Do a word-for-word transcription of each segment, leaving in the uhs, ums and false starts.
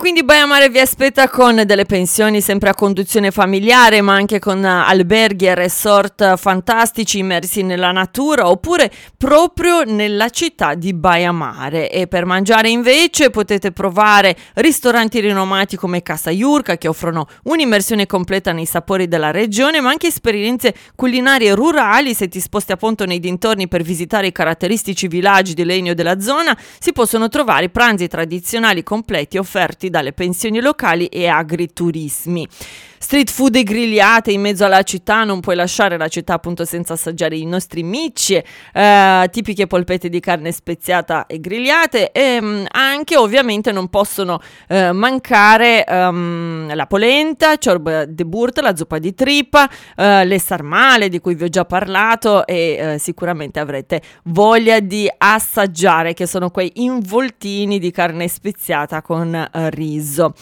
quindi Baia Mare vi aspetta con delle pensioni sempre a conduzione familiare, ma anche con alberghi e resort fantastici immersi nella natura, oppure proprio nella città di Baia Mare. E per mangiare invece potete provare ristoranti rinomati come Casa Iurca, che offrono un'immersione completa nei sapori della regione, ma anche esperienze culinarie rurali. Se ti sposti appunto nei dintorni per visitare i caratteristici villaggi di legno della zona, si possono trovare pranzi tradizionali completi offerti dalle pensioni locali e agriturismi. Street food e grigliate in mezzo alla città, non puoi lasciare la città appunto senza assaggiare i nostri micci, eh, tipiche polpette di carne speziata e grigliate, e mh, anche ovviamente non possono eh, mancare um, la polenta, ciorba de burt, la zuppa di trippa, eh, le sarmale di cui vi ho già parlato, e eh, sicuramente avrete voglia di assaggiare, che sono quei involtini di carne speziata con eh, riso.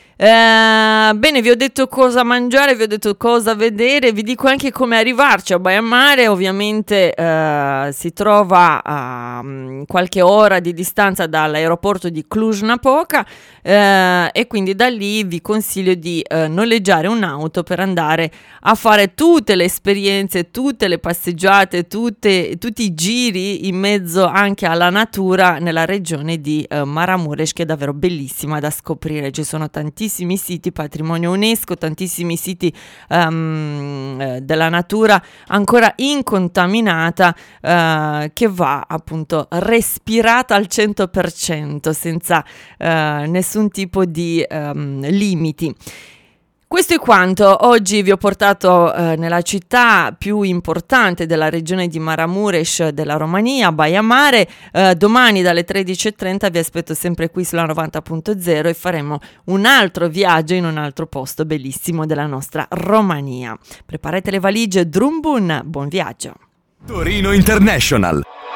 Eh, bene, vi ho detto cosa mangiare, vi ho detto cosa vedere, vi dico anche come arrivarci a Baia Mare. Ovviamente eh, si trova a um, qualche ora di distanza dall'aeroporto di Cluj-Napoca, eh, e quindi da lì vi consiglio di eh, noleggiare un'auto per andare a fare tutte le esperienze, tutte le passeggiate, tutte, tutti i giri in mezzo anche alla natura nella regione di eh, Maramureș, che è davvero bellissima da scoprire. Ci sono tantissimi siti patrimonio UNESCO, tantissimi siti um, della natura ancora incontaminata, uh, che va appunto respirata al cento per cento senza uh, nessun tipo di um, limiti. Questo è quanto. Oggi vi ho portato eh, nella città più importante della regione di Maramureș della Romania, Baia Mare. Eh, domani dalle tredici e trenta vi aspetto sempre qui sulla novanta punto zero e faremo un altro viaggio in un altro posto bellissimo della nostra Romania. Preparate le valigie, drum bun, buon viaggio. Torino International.